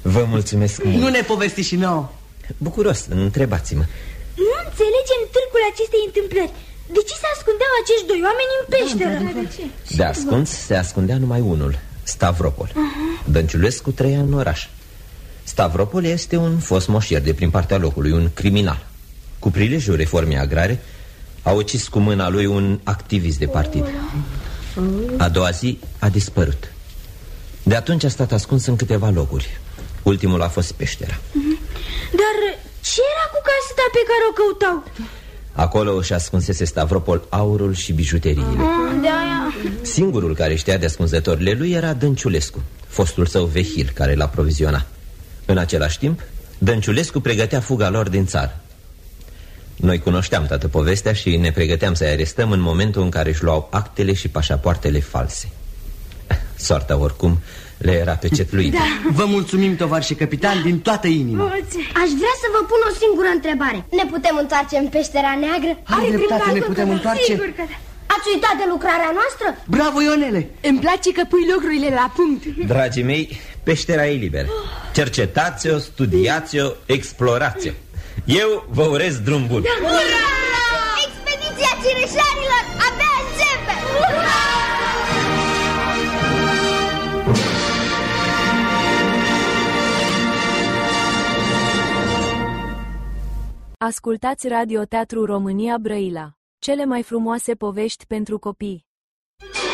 Vă mulțumesc mult. Nu ne povesti și nouă. Bucuros, întrebați-mă. Nu înțelegem târgul acestei întâmplări. De ce se ascundeau acești doi oameni în peșteră? De ascuns se ascundea numai unul, Stavropol. Dănciulescu trăia în oraș. Stavropol este un fost moșier de prin partea locului, un criminal. Cu prilejul reformei agrare a ucis cu mâna lui un activist de partid. A doua zi a dispărut. De atunci a stat ascuns în câteva locuri. Ultimul a fost peștera. Dar ce era cu caseta pe care o căutau? Acolo își ascunsese Stavropol aurul și bijuteriile. Singurul care știa de ascunzătorile lui era Dănciulescu, fostul său vehil care l-a proviziona. În același timp, Dănciulescu pregătea fuga lor din țară. Noi cunoșteam toată povestea și ne pregăteam să-i arestăm în momentul în care își luau actele și pașapoartele false. Soarta oricum le era pecetluită. Vă mulțumim, tovarășe capitan, din toată inima. Aș vrea să vă pun o singură întrebare. Ne putem întoarce în peștera neagră? Are dreptate, ne putem întoarce? Sigur că da. Ați uitat de lucrarea noastră? Bravo, Ionele! Îmi place că pui lucrurile la punct. Dragii mei, peștera e liberă. Cercetați-o, studiați-o, explorați-o. Eu vă urez drum bun. Ura! Expediția cireșarilor abia începe! Ascultați Radio Teatru România Brăila. Cele mai frumoase povești pentru copii.